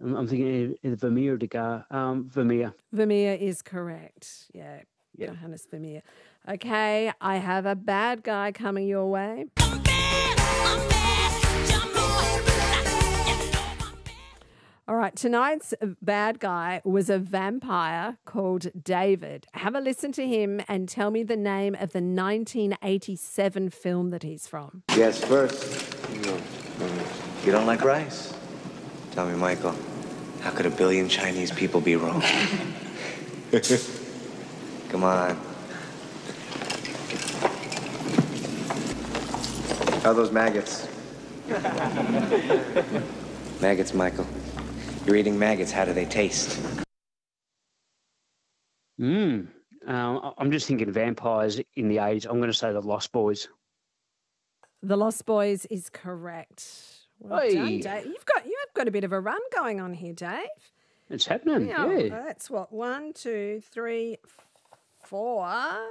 I'm thinking Vermeer Degas. Vermeer. Vermeer is correct. Yeah, Yeah. Johannes Vermeer. Okay, I have a bad guy coming your way. All right, tonight's bad guy was a vampire called David. Have a listen to him and tell me the name of the 1987 film that he's from. Yes, first. You don't like rice? Tell me, Michael, how could 1 billion Chinese people be wrong? Come on. How are those maggots? Maggots, Michael. You're eating maggots. How do they taste? I'm just thinking vampires in the 80s. I'm going to say the Lost Boys. The Lost Boys is correct. Well done, Dave. You've got a bit of a run going on here, Dave. It's happening. Yeah. That's what, 1, 2, 3, 4,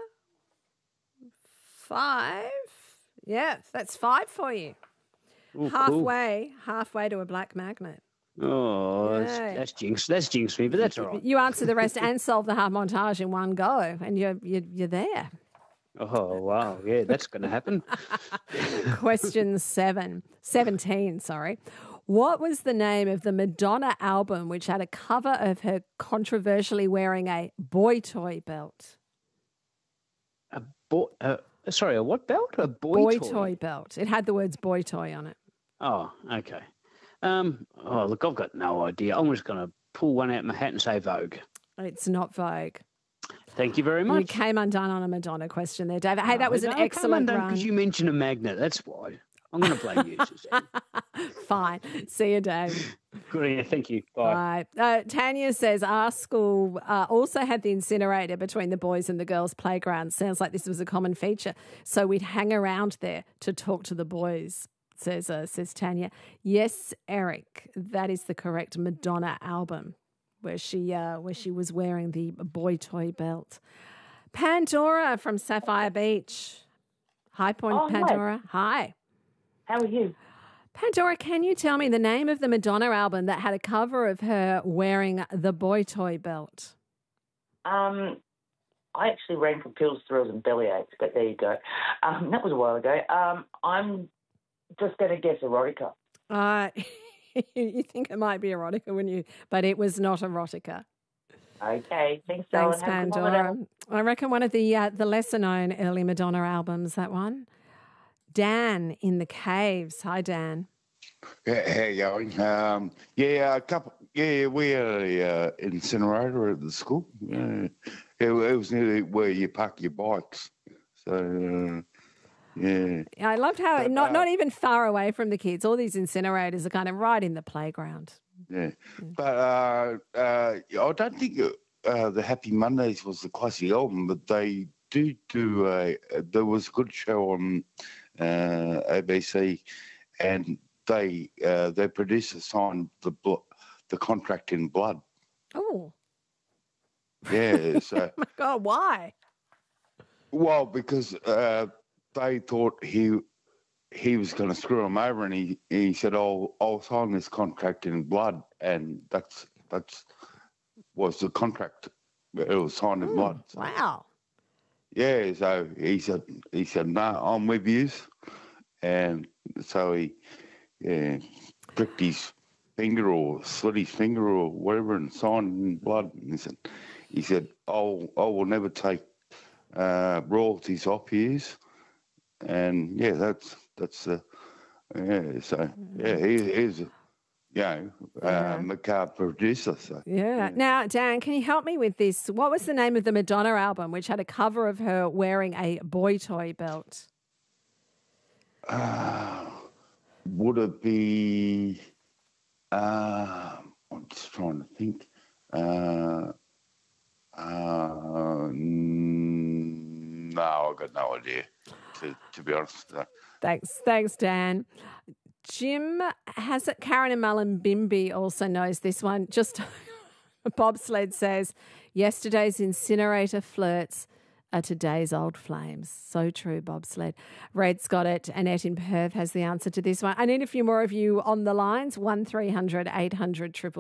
5. Yeah, that's 5 for you. Ooh, halfway to a black magnet. Oh, Yay. that's jinx. That's jinx me, but that's all right. You answer the rest and solve the half montage in one go, and you're there. Oh, wow. Yeah, that's going to happen. Question 17, sorry. What was the name of the Madonna album which had a cover of her controversially wearing a boy toy belt? A what belt? A boy toy belt. It had the words boy toy on it. Oh, okay. Look, I've got no idea. I'm just going to pull one out of my hat and say Vogue. It's not Vogue. Thank you very much. You came undone on a Madonna question there, David. Hey, that was an excellent run. Because you mentioned a magnet. That's why. I'm going to blame you, Suzanne. Fine. See you, Dave. Good on you. Thank you. Bye. Tanya says our school also had the incinerator between the boys and the girls' playground. Sounds like this was a common feature. So we'd hang around there to talk to the boys, says Tanya. Yes, Eric, that is the correct Madonna album where she was wearing the boy toy belt. Pandora from Sapphire Beach. Hi, Pandora. Hi. How are you? Pandora, can you tell me the name of the Madonna album that had a cover of her wearing the boy toy belt? I actually ran for pills, thrills and bellyaches, but there you go. That was a while ago. I'm just going to guess erotica. You think it might be erotica, wouldn't you? But it was not erotica. Okay, thanks, Pandora. I reckon one of the lesser-known early Madonna albums, that one. Dan in the Caves. Hi, Dan. Yeah, how you going? We had a incinerator at the school. It was near where you park your bikes. So, yeah. I loved how not even far away from the kids. All these incinerators are kind of right in the playground. Yeah, but I don't think the Happy Mondays was the classic album, but they do there was a good show on ABC, and their producer signed the contract in blood. Oh, yeah. So, oh my God, why? Well, because they thought he was going to screw him over, and he said, "I'll sign this contract in blood," and that's was the contract. It was signed in blood. So. Wow. Yeah, so he said, "No, I'm with you," and so he pricked his finger or slit his finger or whatever and signed in blood. And he said, I will never take royalties off you." And yeah, that's he's macabre producer. So yeah. Now, Dan, can you help me with this? What was the name of the Madonna album which had a cover of her wearing a boy toy belt? Would it be? I'm just trying to think. No, I've got no idea. To be honest. Thanks, Dan. Jim has it. Karen and Mullumbimby also knows this one. Just Bobsled says, yesterday's incinerator flirts are today's old flames. So true, Bobsled. Red's got it. Annette in Perth has the answer to this one. I need a few more of you on the lines. 1300 800